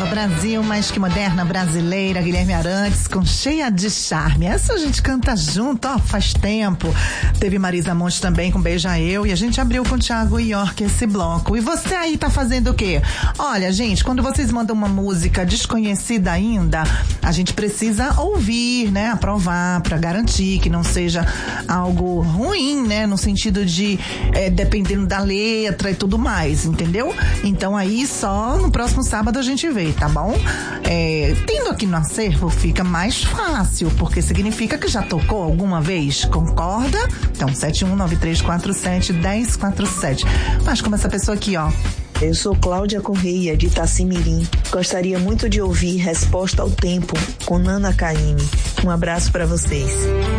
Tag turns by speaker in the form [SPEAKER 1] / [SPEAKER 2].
[SPEAKER 1] Brasil, mais que moderna brasileira, Guilherme Arantes, com Cheia de Charme. Essa a gente canta junto, ó, faz tempo. Teve Marisa Monte também com Beija Eu, e a gente abriu com o Thiago York esse bloco. E você aí tá fazendo o quê? Olha, gente, quando vocês mandam uma música desconhecida ainda, a gente precisa ouvir, né, aprovar, pra garantir que não seja algo ruim, né, no sentido de, dependendo da letra e tudo mais, entendeu? Então aí só no próximo sábado a gente vê, tá bom? Tendo aqui no acervo fica mais fácil, porque significa que já tocou alguma vez, concorda? Então 7193471047. Mas como essa pessoa aqui, ó.
[SPEAKER 2] Eu sou Cláudia Correia, de Itacimirim. Gostaria muito de ouvir Resposta ao Tempo, com Nana Caymmi. Um abraço para vocês.